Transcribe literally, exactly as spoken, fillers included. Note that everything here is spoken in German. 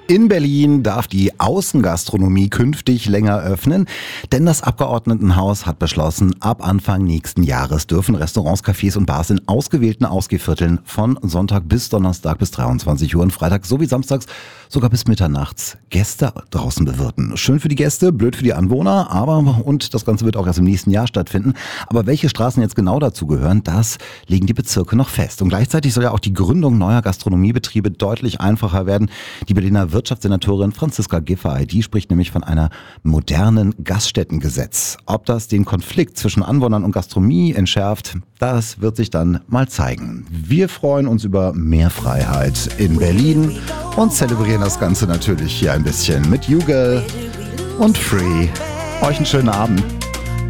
In Berlin darf die Außengastronomie künftig länger öffnen, denn das Abgeordnetenhaus hat beschlossen, ab Anfang nächsten Jahres dürfen Restaurants, Cafés und Bars in ausgewählten Ausgehvierteln von Sonntag bis Donnerstag bis dreiundzwanzig Uhr und Freitag sowie samstags sogar bis mitternachts Gäste draußen bewirten. Schön für die Gäste, blöd für die Anwohner, aber und das Ganze wird auch erst im nächsten Jahr stattfinden. Aber welche Straßen jetzt genau dazu gehören, das legen die Bezirke noch fest. Und gleichzeitig soll ja auch die Gründung neuer Gastronomiebetriebe deutlich einfacher werden. Die Berliner Wirtschaftssenatorin Franziska Giffey, die spricht nämlich von einer modernen Gaststättengesetz. Ob das den Konflikt zwischen Anwohnern und Gastronomie entschärft, das wird sich dann mal zeigen. Wir freuen uns über mehr Freiheit in Berlin und zelebrieren das Ganze natürlich hier ein bisschen mit YouGirl und Free. Euch einen schönen Abend.